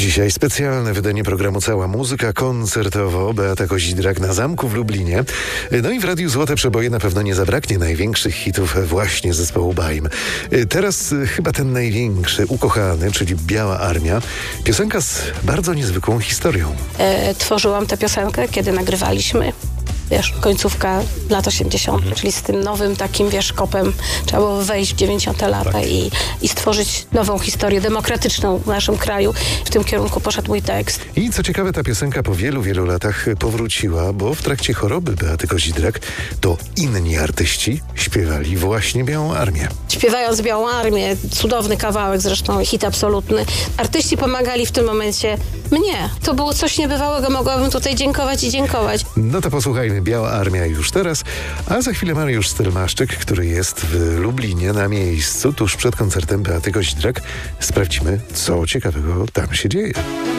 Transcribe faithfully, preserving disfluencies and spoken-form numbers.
Dzisiaj specjalne wydanie programu Cała Muzyka koncertowo. Beata Kozidrak na Zamku w Lublinie. No i w Radiu Złote Przeboje na pewno nie zabraknie największych hitów właśnie zespołu Baim. Teraz chyba ten największy, ukochany, czyli Biała Armia. Piosenka z bardzo niezwykłą historią. E, tworzyłam tę piosenkę, kiedy nagrywaliśmy. Wiesz, końcówka lat osiemdziesiątych, mhm. czyli z tym nowym takim, wiesz, kopem trzeba było wejść w dziewięćdziesiąte lata tak. i, i stworzyć nową historię demokratyczną w naszym kraju. W tym kierunku poszedł mój tekst. I co ciekawe, ta piosenka po wielu, wielu latach powróciła, bo w trakcie choroby Beaty Kozidrak to inni artyści śpiewali właśnie Białą Armię. Śpiewając Białą Armię, cudowny kawałek, zresztą hit absolutny. Artyści pomagali w tym momencie mnie. To było coś niebywałego, mogłabym tutaj dziękować i dziękować. No to posłuchajmy Biała Armia już teraz, a za chwilę Mariusz Stelmaszczyk, który jest w Lublinie na miejscu tuż przed koncertem Beaty Kozidrak. Sprawdzimy, co ciekawego tam się dzieje.